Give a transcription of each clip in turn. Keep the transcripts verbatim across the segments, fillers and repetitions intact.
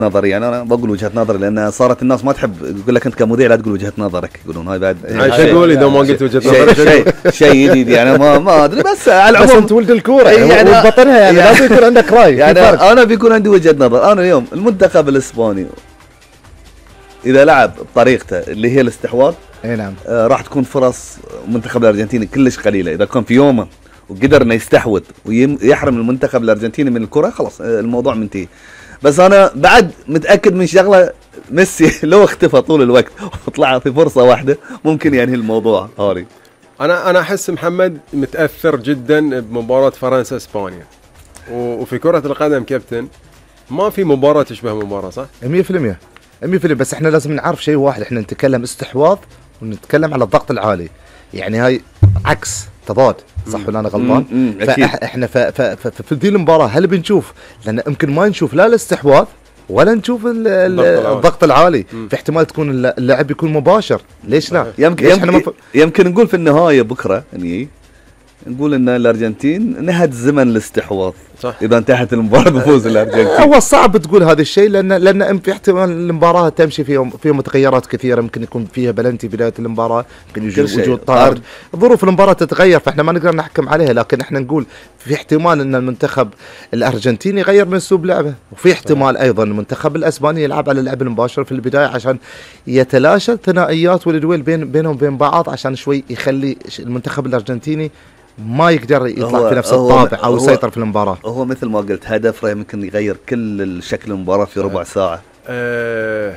نظري يعني انا بقول وجهه نظري، لان صارت الناس ما تحب يقول لك انت كمذيع لا تقول وجهه نظرك، يقولون هاي بعد ايش اقول اذا ما قلت وجهه نظرك؟ شيء شيء جديد يعني ما ما ادري، بس على العموم بس انت ولد الكوره يعني يعني وتبطنها يعني, يعني لازم يكون عندك راي يعني انا بيكون عندي وجهه نظر. انا اليوم المنتخب الاسباني اذا لعب بطريقته اللي هي الاستحواذ اي نعم آه راح تكون فرص المنتخب الارجنتيني كلش قليله. اذا كان في يومه وقدر انه يستحوذ ويحرم المنتخب الارجنتيني من الكره خلاص الموضوع منتهي. بس انا بعد متاكد من شغله، ميسي لو اختفى طول الوقت وطلع في فرصه واحده ممكن ينهي الموضوع هاري. انا انا احس محمد متاثر جدا بمباراه فرنسا اسبانيا، وفي كره القدم كابتن ما في مباراه تشبه مباراه صح؟ مية بالمية مية بالمية بس احنا لازم نعرف شيء واحد، احنا نتكلم استحواذ ونتكلم على الضغط العالي، يعني هاي عكس تضاد صح ولا انا غلطان؟ فاحنا في ذي المباراه هل بنشوف، لان يمكن ما نشوف لا الاستحواذ ولا نشوف الضغط العالي، في احتمال تكون اللعب يكون مباشر، ليش لا؟ يمكن يمكن, مف... يمكن نقول في النهايه بكره يعني نقول ان الارجنتين نهت زمن الاستحواذ صح. اذا انتهت المباراه بفوز الارجنتين هو صعب تقول هذا الشيء، لان لان في احتمال المباراه تمشي فيها فيها متغيرات كثيره، ممكن يكون فيها بلنتي بدايه المباراه، ممكن يجي وجود طارد، ظروف المباراه تتغير، فاحنا ما نقدر نحكم عليها، لكن احنا نقول في احتمال ان المنتخب الارجنتيني يغير من اسلوب لعبه، وفي احتمال ايضا المنتخب الاسباني يلعب على اللعب المباشر في البدايه عشان يتلاشى الثنائيات والدويل بين بينهم وبين بعض، عشان شوي يخلي المنتخب الارجنتيني ما يقدر يطلع في نفس الطابع او يسيطر في المباراه. هو مثل ما قلت هدف يمكن يغير كل شكل المباراه في ربع ساعه. أه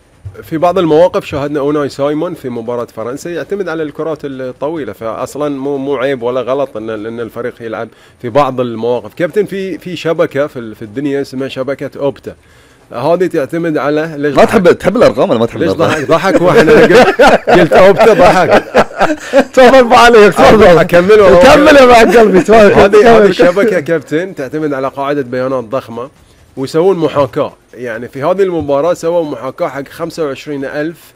في بعض المواقف شاهدنا اوناي سايمون في مباراه فرنسا يعتمد على الكرات الطويله، فاصلا مو مو عيب ولا غلط ان ان الفريق يلعب في بعض المواقف. كابتن في في شبكه في في الدنيا اسمها شبكه اوبتا، هذه تعتمد على ليش ما تحب تحب الارقام ولا ما تحب الارقام؟ ليش ضحك ضحك واحد قلت قلت اوبتا ضحك. تفضل ابو علي تفضل اكمل وكمل يا مع قلبي. هذه هذه الشبكه كابتن تعتمد على قاعده بيانات ضخمه، ويسوون محاكاه، يعني في هذه المباراه سووا محاكاه حق خمسة وعشرين ألف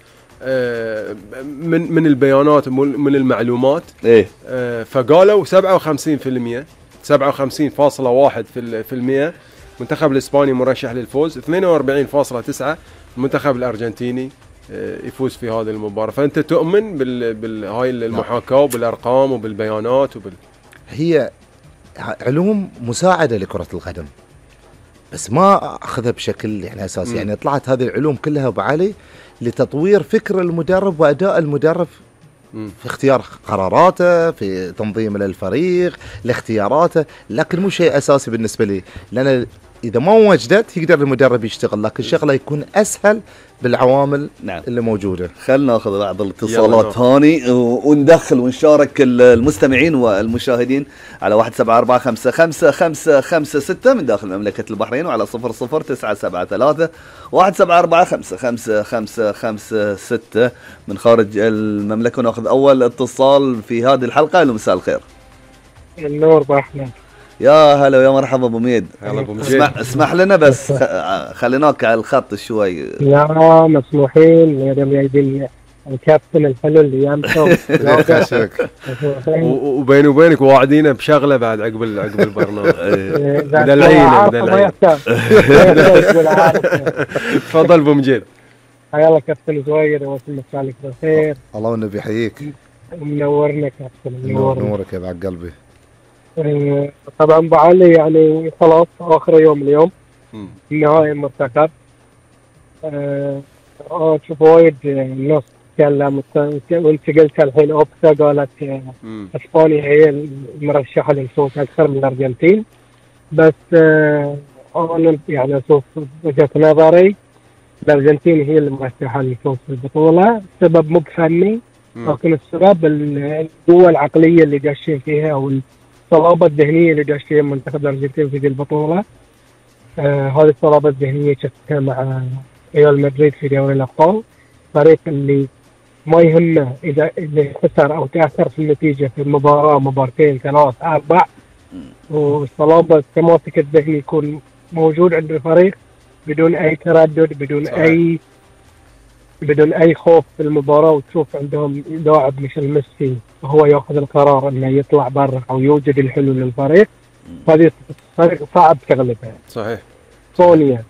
من من البيانات من المعلومات ايه فقالوا سبعة وخمسين بالمئة سبعة وخمسين فاصلة واحد في المئة المنتخب الاسباني مرشح للفوز، اثنين وأربعين فاصلة تسعة المنتخب الارجنتيني يفوز في هذه المباراه. فانت تؤمن بال بالهاي المحاكاه وبالارقام وبالبيانات وبال هي علوم مساعده لكره القدم، بس ما اخذها بشكل يعني اساسي. م. يعني طلعت هذه العلوم كلها ابو علي لتطوير فكر المدرب واداء المدرب م. في اختيار قراراته، في تنظيم للفريق، لاختياراته، لكن مو شيء اساسي بالنسبه لي، لان اذا ما وجدت يقدر المدرب يشتغل، لكن الشغله يكون اسهل بالعوامل نعم. اللي موجوده. خلنا ناخذ بعض الاتصالات هاني وندخل ونشارك المستمعين والمشاهدين على واحد سبعة أربعة خمسة خمسة خمسة خمسة ستة من داخل مملكة البحرين، وعلى صفر صفر تسعة سبعة ثلاثة واحد سبعة أربعة خمسة خمسة خمسة خمسة ستة من خارج المملكة. ناخذ أول اتصال في هذه الحلقة. مساء الخير. النور بأحمد. يا هلا ويا مرحبا ابو ميد. هلا ابو ميد. اسمح اسمح لنا بس خليناك على الخط شوي. لا مسموحين يا جايبين الكابتن الحلو اللي يامكم. وبيني وبينك واعدينا بشغله بعد عقب عقب البرنامج. دلعينا دلعينا. تفضل ابو مجيد. يلا كابتن زوير وسلم عليك بالخير. الله والنبي يحييك. منورنا كابتن. منورنا. نورك يا بعد قلبي. طبعا ابو علي يعني خلاص اخر يوم اليوم النهائي مرتكب. أه شوف وايد الناس تكلم وانت قلت الحين اوبتا قالت اسبانيا هي المرشحه للفوز اكثر من الارجنتين، بس أه انا يعني اشوف وجهه نظري الارجنتين هي المرشحه للفوز في البطوله. السبب مو بفني، لكن السبب القوه العقليه اللي داشين فيها او الصلابة الذهنية اللي داش فيها منتخب الأرجنتين في دي البطولة. آه هذه الصلابة الذهنية شفتها مع ريال مدريد في دوري الأبطال، فريق اللي ما يهمه إذا إذا خسر أو تأثر في النتيجة في مباراة مبارتين ثلاث أربع، والصلابة التماسك الذهني يكون موجود عند الفريق بدون أي تردد، بدون صحيح. أي بدون أي خوف في المباراة. وتشوف عندهم لاعب مثل ميسي وهو يأخذ القرار إنه يطلع برا أو يوجد الحلول للفريق، هذه فريق صعب تغلبها. صحيح. صونيا